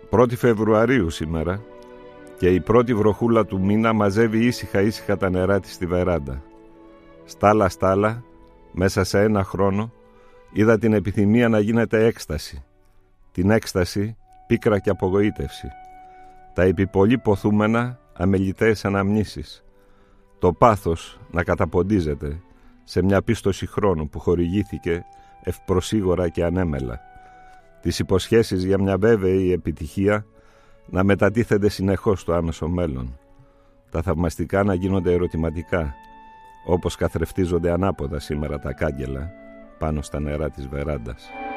1η Φεβρουαρίου σήμερα και η πρώτη βροχούλα του μήνα μαζεύει ήσυχα τα νερά της στη βεράντα. Στάλα, μέσα σε ένα χρόνο, είδα την επιθυμία να γίνεται έκσταση. Την έκσταση, πίκρα και απογοήτευση. Τα επιπολή ποθούμενα, αμεληταίες αναμνήσεις. Το πάθος να καταποντίζεται σε μια πίστοση χρόνου που χορηγήθηκε ευπροσίγορα και ανέμελα. Τις υποσχέσεις για μια βέβαιη επιτυχία να μετατίθενται συνεχώς στο άμεσο μέλλον. Τα θαυμαστικά να γίνονται ερωτηματικά, όπως καθρεφτίζονται ανάποδα σήμερα τα κάγκελα πάνω στα νερά της βεράντας.